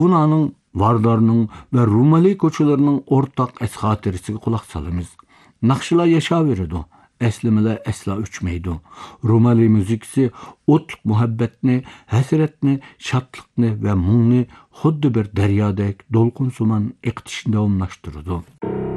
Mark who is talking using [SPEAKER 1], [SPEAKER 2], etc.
[SPEAKER 1] Bunanın, Vardar'nın ve Rumeli koçularının ortak es-hatirisiga kulak salımız. Nakşıla yaşaverdi. Eslimeler esla üçmeydi. Rumeli müzikisi otluk muhabbetini, hasretini, şatlıkni ve muğni xuddi bir deryadek dolqun suman eqtishni davomlashtirdi.